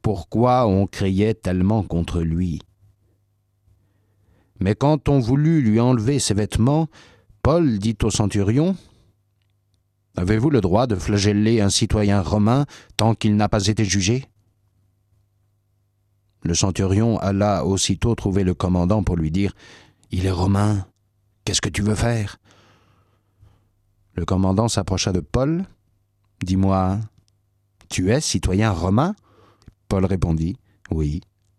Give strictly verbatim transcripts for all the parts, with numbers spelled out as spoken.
pourquoi on criait tellement contre lui. Mais quand on voulut lui enlever ses vêtements, Paul dit au centurion : « Avez-vous le droit de flageller un citoyen romain tant qu'il n'a pas été jugé ?» Le centurion alla aussitôt trouver le commandant pour lui dire : « Il est romain, qu'est-ce que tu veux faire ?» Le commandant s'approcha de Paul. « Dis-moi, tu es citoyen romain ?» Paul répondit : « Oui. »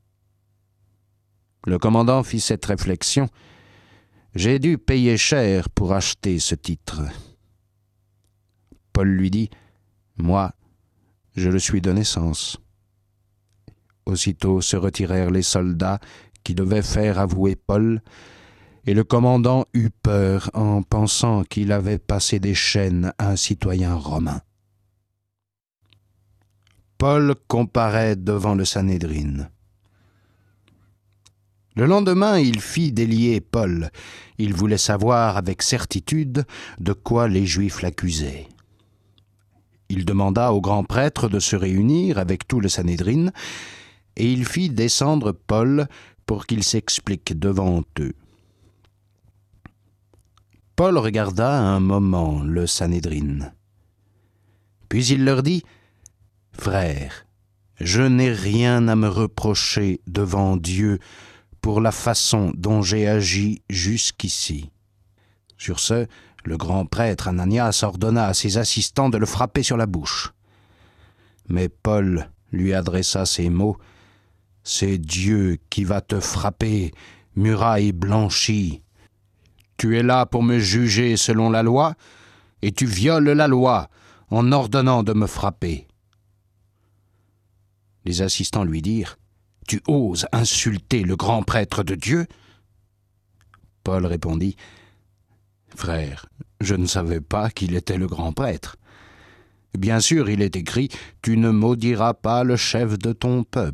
Le commandant fit cette réflexion : « J'ai dû payer cher pour acheter ce titre. » Paul lui dit : « Moi, je le suis de naissance. » Aussitôt se retirèrent les soldats qui devaient faire avouer Paul, et le commandant eut peur en pensant qu'il avait passé des chaînes à un citoyen romain. Paul comparaît devant le Sanhédrin. Le lendemain, il fit délier Paul. Il voulait savoir avec certitude de quoi les Juifs l'accusaient. Il demanda au grand prêtre de se réunir avec tout le Sanhédrin, et il fit descendre Paul pour qu'il s'explique devant eux. Paul regarda un moment le Sanhédrin. Puis il leur dit : « Frères, je n'ai rien à me reprocher devant Dieu pour la façon dont j'ai agi jusqu'ici. » Sur ce, le grand prêtre Ananias ordonna à ses assistants de le frapper sur la bouche. Mais Paul lui adressa ces mots : « C'est Dieu qui va te frapper, muraille blanchie. Tu es là pour me juger selon la loi, et tu violes la loi en ordonnant de me frapper. » Les assistants lui dirent : « Tu oses insulter le grand prêtre de Dieu ?» Paul répondit : « Frère, je ne savais pas qu'il était le grand prêtre. Bien sûr, il est écrit : Tu ne maudiras pas le chef de ton peuple. »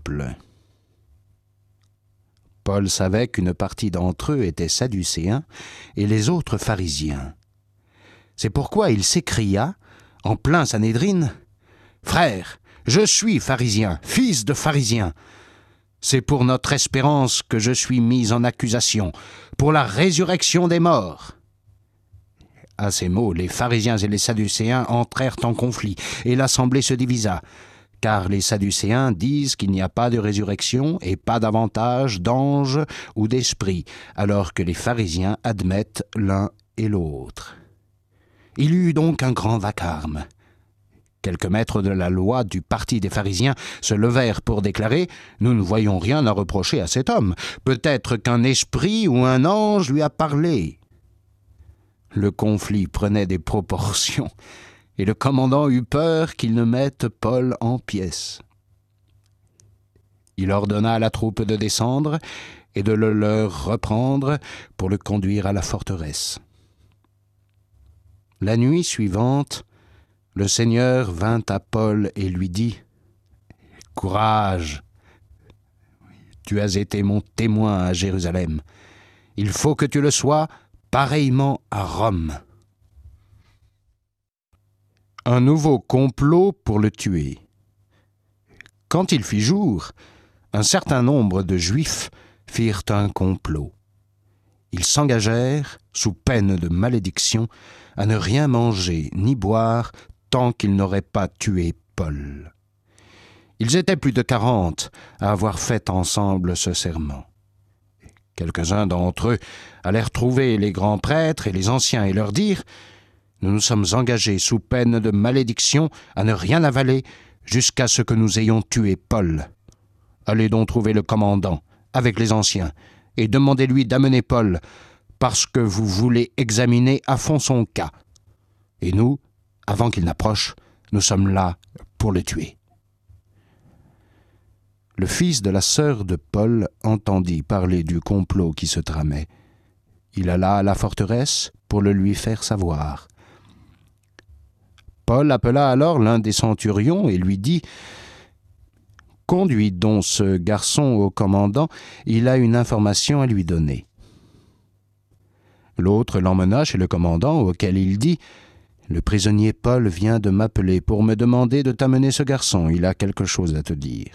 Paul savait qu'une partie d'entre eux étaient sadducéens et les autres pharisiens. C'est pourquoi il s'écria, en plein Sanhédrin : « Frères, je suis pharisien, fils de pharisien. C'est pour notre espérance que je suis mis en accusation, pour la résurrection des morts. » À ces mots, les pharisiens et les sadducéens entrèrent en conflit, et l'assemblée se divisa, car les sadducéens disent qu'il n'y a pas de résurrection et pas davantage d'anges ou d'esprits, alors que les pharisiens admettent l'un et l'autre. Il y eut donc un grand vacarme. Quelques maîtres de la loi du parti des pharisiens se levèrent pour déclarer : « Nous ne voyons rien à reprocher à cet homme. Peut-être qu'un esprit ou un ange lui a parlé. » Le conflit prenait des proportions, et le commandant eut peur qu'il ne mette Paul en pièces. Il ordonna à la troupe de descendre et de le leur reprendre pour le conduire à la forteresse. La nuit suivante, le Seigneur vint à Paul et lui dit : « Courage, tu as été mon témoin à Jérusalem. Il faut que tu le sois pareillement à Rome. » Un nouveau complot pour le tuer. Quand il fit jour, un certain nombre de Juifs firent un complot. Ils s'engagèrent, sous peine de malédiction, à ne rien manger ni boire tant qu'ils n'auraient pas tué Paul. Ils étaient plus de quarante à avoir fait ensemble ce serment. Quelques-uns d'entre eux allèrent trouver les grands prêtres et les anciens et leur dirent : « Nous nous sommes engagés sous peine de malédiction à ne rien avaler jusqu'à ce que nous ayons tué Paul. Allez donc trouver le commandant avec les anciens et demandez-lui d'amener Paul, parce que vous voulez examiner à fond son cas. Et nous, avant qu'il n'approche, nous sommes là pour le tuer. » Le fils de la sœur de Paul entendit parler du complot qui se tramait. Il alla à la forteresse pour le lui faire savoir. Paul appela alors l'un des centurions et lui dit : « Conduis donc ce garçon au commandant, il a une information à lui donner. » L'autre l'emmena chez le commandant, auquel il dit : « Le prisonnier Paul vient de m'appeler pour me demander de t'amener ce garçon, il a quelque chose à te dire. »